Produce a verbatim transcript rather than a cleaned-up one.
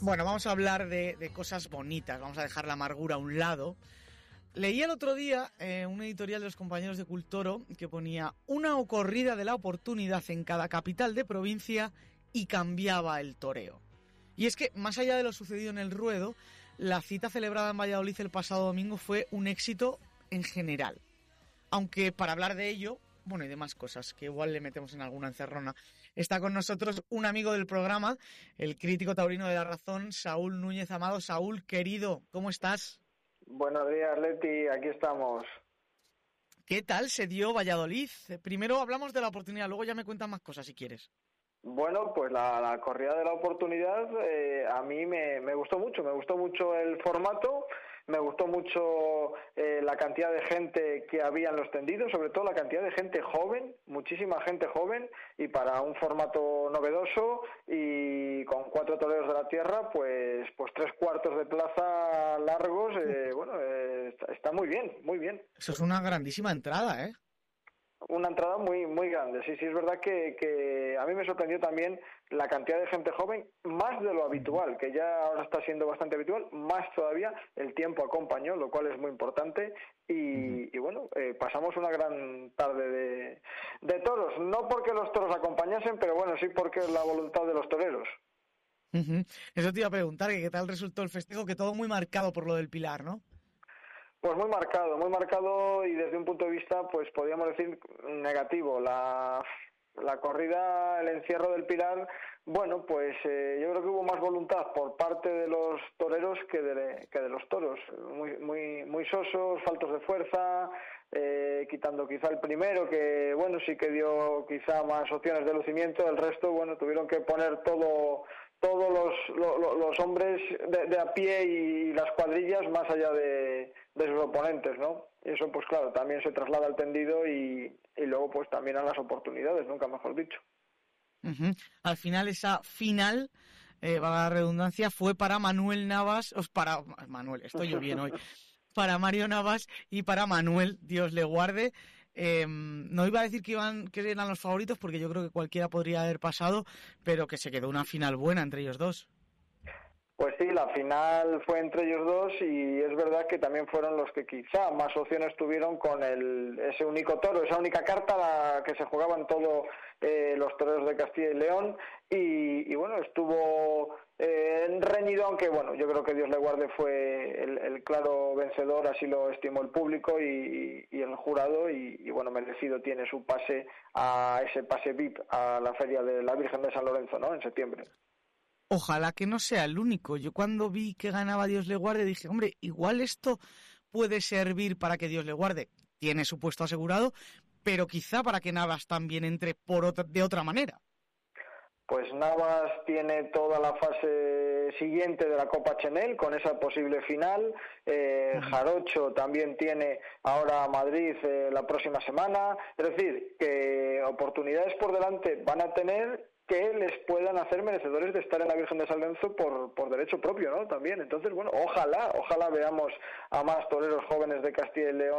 Bueno, vamos a hablar de, de cosas bonitas, vamos a dejar la amargura a un lado. Leí el otro día eh, un editorial de los compañeros de Cultoro que ponía una corrida de la oportunidad en cada capital de provincia y cambiaba el toreo. Y es que, más allá de lo sucedido en el ruedo, la cita celebrada en Valladolid el pasado domingo fue un éxito en general. Aunque para hablar de ello, bueno, y de más cosas, que igual le metemos en alguna encerrona, está con nosotros un amigo del programa, el crítico taurino de La Razón, Saúl Núñez Amado. Saúl, querido, ¿cómo estás? Buenos días, Leti, aquí estamos. ¿Qué tal se dio Valladolid? Primero hablamos de la oportunidad, luego ya me cuentas más cosas si quieres. Bueno, pues la, la corrida de la oportunidad eh, a mí me, me gustó mucho, me gustó mucho el formato, me gustó mucho eh, la cantidad de gente que había en los tendidos, sobre todo la cantidad de gente joven, muchísima gente joven, y para un formato novedoso y con cuatro toreros de la tierra, pues pues tres cuartos de plaza largos, eh, bueno, eh, está, está muy bien, muy bien. Eso es una grandísima entrada, ¿eh? Una entrada muy muy grande, sí, sí, es verdad que, que a mí me sorprendió también la cantidad de gente joven, más de lo habitual, que ya ahora está siendo bastante habitual, más todavía el tiempo acompañó, lo cual es muy importante, y, uh-huh. y bueno, eh, pasamos una gran tarde de, de toros, no porque los toros acompañasen, pero bueno, sí porque es la voluntad de los toreros. Uh-huh. Eso te iba a preguntar, que qué tal resultó el festejo, que todo muy marcado por lo del Pilar, ¿no? Pues muy marcado, muy marcado y desde un punto de vista, pues podríamos decir negativo. La, la corrida, el encierro del Pilar, bueno, pues eh, yo creo que hubo más voluntad por parte de los toreros que de, que de los toros. Muy, muy, muy sosos, faltos de fuerza, eh, quitando quizá el primero, que bueno, sí que dio quizá más opciones de lucimiento. El resto, bueno, tuvieron que poner todo... todos los, los, los hombres de, de a pie y las cuadrillas más allá de, de sus oponentes, ¿no? Y eso, pues claro, también se traslada al tendido y, y luego pues también a las oportunidades, nunca mejor dicho. Uh-huh. Al final esa final, eh, para la redundancia, fue para Manuel Navas, os para Manuel, estoy yo bien hoy, para Mario Navas y para Manuel, Dios le guarde. Eh, no iba a decir que iban que eran los favoritos porque yo creo que cualquiera podría haber pasado, pero que se quedó una final buena entre ellos dos. Pues sí, la final fue entre ellos dos y es verdad que también fueron los que quizá más opciones tuvieron con el ese único toro, esa única carta la que se jugaban todos eh, los toreros de Castilla y León y, y bueno, estuvo eh, reñido, aunque bueno, yo creo que Dios le guarde fue el, el claro vencedor, así lo estimó el público y, y, y el jurado y, y bueno, merecido tiene su pase a ese pase V I P a la Feria de la Virgen de San Lorenzo, ¿no? En septiembre. Ojalá que no sea el único. Yo cuando vi que ganaba Dios le guarde dije, hombre, igual esto puede servir para que Dios le guarde. Tiene su puesto asegurado, pero quizá para que Navas también entre por otra, de otra manera. Pues Navas tiene toda la fase siguiente de la Copa Chenel con esa posible final. Eh, uh-huh. Jarocho también tiene ahora Madrid eh, la próxima semana. Es decir, que oportunidades por delante van a tener que les puedan hacer merecedores de estar en la Virgen de San Lorenzo por, por derecho propio, ¿no? También. Entonces, bueno, ojalá, ojalá veamos a más toreros jóvenes de Castilla y León